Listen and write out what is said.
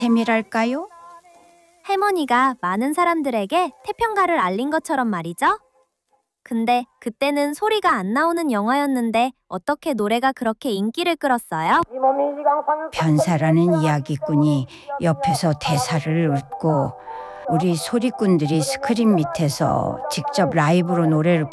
셈이랄까요? 할머니가 많은 사람들에게 태평가를 알린 것처럼 말이죠. 근데 그때는 소리가 안 나오는 영화였는데 어떻게 노래가 그렇게 인기를 끌었어요? 변사라는 이야기꾼이 옆에서 대사를 읊고 우리 소리꾼들이 스크린 밑에서 직접 라이브로 노래를